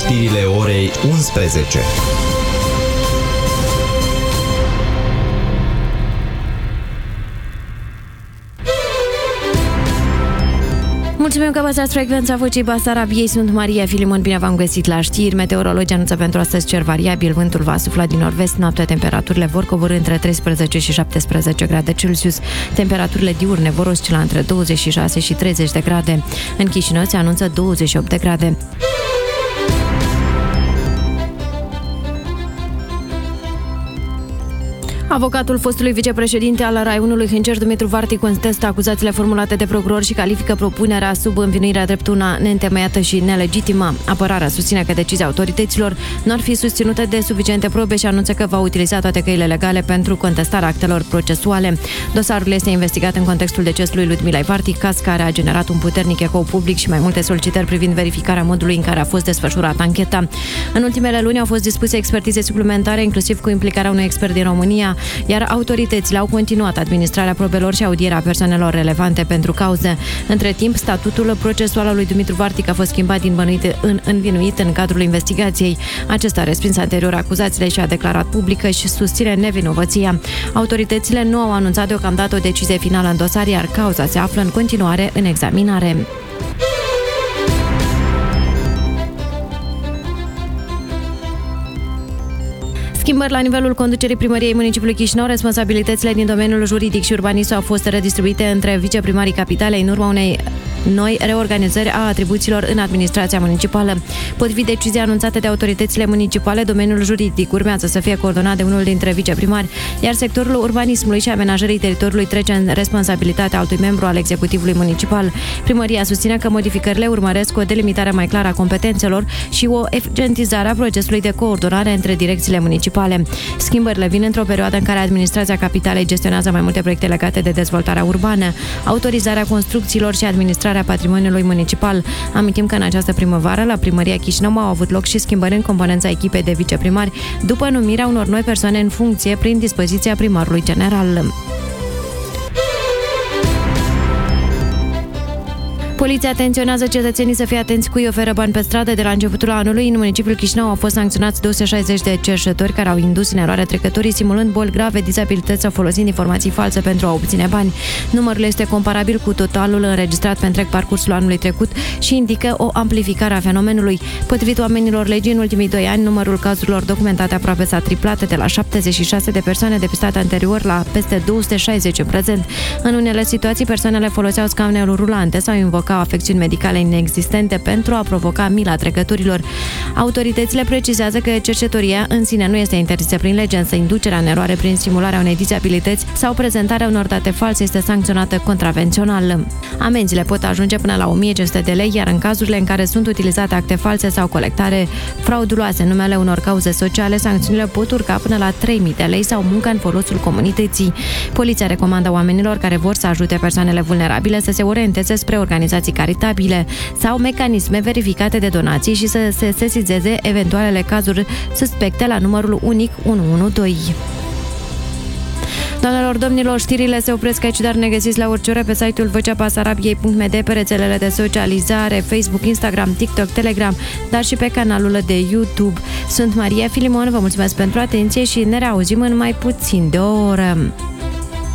Știrile orei 11. Mulțumim că păstrați frecvența Vocii Basarabiei. Sunt Maria Filimon, bine v-am găsit la știri. Meteorologii anunță pentru astăzi cer variabil, vântul va sufla din nord-vest, noaptea temperaturile vor coborî între 13 și 17 grade Celsius. Temperaturile diurne vor oscila între 26 și 30 de grade. În Chișinău se anunță 28 de grade. Avocatul fostului vicepreședinte al Raiunului Hâncești, Dumitru Vartic, contestă acuzațiile formulate de procuror și califică propunerea sub învinuirea drept una neîntemeiată și nelegitimă. Apărarea susține că decizia autorităților nu ar fi susținută de suficiente probe și anunță că va utiliza toate căile legale pentru contestarea actelor procesuale. Dosarul este investigat în contextul decesului Ludmilei Vartic, caz care a generat un puternic ecou public și mai multe solicitări privind verificarea modului în care a fost desfășurată ancheta. În ultimele luni au fost dispuse expertize suplimentare, inclusiv cu implicarea unui expert din România, iar autoritățile au continuat administrarea probelor și audierea persoanelor relevante pentru cauze. Între timp, statutul procesual al lui Dumitru Vartic a fost schimbat din bănuit în învinuit în cadrul investigației. Acesta a respins anterior acuzațiile și a declarat publică și susține nevinovăția. Autoritățile nu au anunțat deocamdată o decizie finală în dosar, iar cauza se află în continuare în examinare. Schimbări la nivelul conducerii primăriei municipiului Chișinău. Responsabilitățile din domeniul juridic și urbanism au fost redistribuite între viceprimarii capitalei în urma unei noi reorganizări a atribuțiilor în administrația municipală. Potrivit deciziei anunțate de autoritățile municipale, domeniul juridic urmează să fie coordonat de unul dintre viceprimari, iar sectorul urbanismului și amenajării teritoriului trece în responsabilitatea altui membru al executivului municipal. Primăria susține că modificările urmăresc o delimitare mai clară a competențelor și o eficientizare a procesului de coordonare între direcțiile municipale. Schimbările vin într-o perioadă în care administrația capitalei gestionează mai multe proiecte legate de dezvoltarea urbană, autorizarea construcțiilor și administrarea patrimoniului municipal. Amintim că în această primăvară, la Primăria Chișinău, au avut loc și schimbări în componența echipei de viceprimari, după numirea unor noi persoane în funcție prin dispoziția primarului general. Poliția atenționează cetățenii să fie atenți cui oferă bani pe stradă. De la începutul anului, în municipiul Chișinău au fost sancționați 260 de cerșetori care au indus în eroare trecătorii, simulând boli grave, dizabilități sau folosind informații false pentru a obține bani. Numărul este comparabil cu totalul înregistrat pe întreg parcursul anului trecut și indică o amplificare a fenomenului. Potrivit oamenilor legii, în ultimii 2 ani, numărul cazurilor documentate aproape s-a triplat, de la 76 de persoane depistate anterior la peste 260 în prezent. În unele situații, persoanele foloseau scaunele rulante sau invocau afecțiuni medicale inexistente pentru a provoca mila trecătorilor. Autoritățile precizează că cercetoria în sine nu este interzisă prin lege, însă inducerea în eroare prin simularea unei dizabilități sau prezentarea unor date false este sancționată contravențional. Amenzile pot ajunge până la 1500 de lei, iar în cazurile în care sunt utilizate acte false sau colectare frauduloase în numele unor cauze sociale, sancțiunile pot urca până la 3000 de lei sau muncă în folosul comunității. Poliția recomandă oamenilor care vor să ajute persoanele vulnerabile să se orienteze spre organizații caritabile sau mecanisme verificate de donații și să se sesizeze eventualele cazuri suspecte la numărul unic 112. Doamnelor, domnilor, știrile se opresc aici, dar ne găsiți la orice oră pe site-ul voceabasarabiei.md, pe rețelele de socializare, Facebook, Instagram, TikTok, Telegram, dar și pe canalul de YouTube. Sunt Maria Filimon, vă mulțumesc pentru atenție și ne reauzim în mai puțin de o oră.